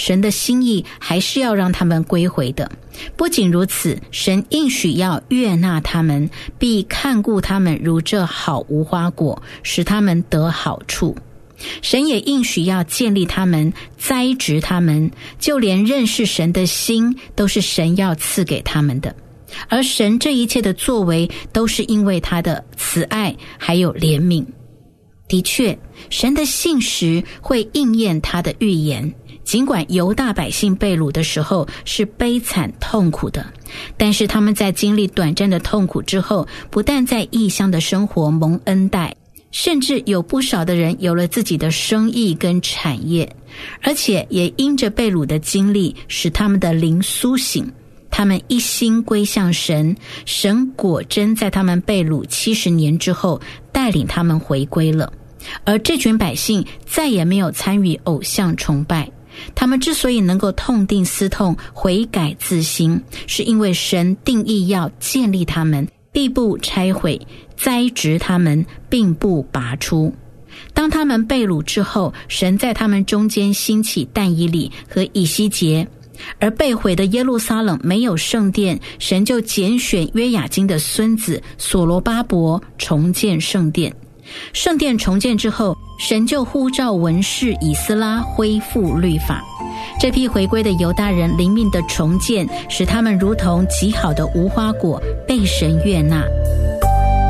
神的心意还是要让他们归回的。不仅如此，神应许要悦纳他们，必看顾他们如这好无花果，使他们得好处。神也应许要建立他们，栽植他们，就连认识神的心都是神要赐给他们的。而神这一切的作为都是因为他的慈爱还有怜悯。的确，神的信实会应验他的预言，尽管犹大百姓被掳的时候是悲惨痛苦的，但是他们在经历短暂的痛苦之后，不但在异乡的生活蒙恩待，甚至有不少的人有了自己的生意跟产业，而且也因着被掳的经历，使他们的灵苏醒，他们一心归向神，神果真在他们被掳70年之后带领他们回归了。而这群百姓再也没有参与偶像崇拜，他们之所以能够痛定思痛悔改自新，是因为神定义要建立他们，必不拆毁，栽植他们，并不拔出。当他们被掳之后，神在他们中间兴起但以理和以西结，而被毁的耶路撒冷没有圣殿，神就拣选约雅斤的孙子所罗巴伯重建圣殿。圣殿重建之后，神就呼召文士以斯拉恢复律法。这批回归的犹大人灵命的重建，使他们如同极好的无花果被神悦纳。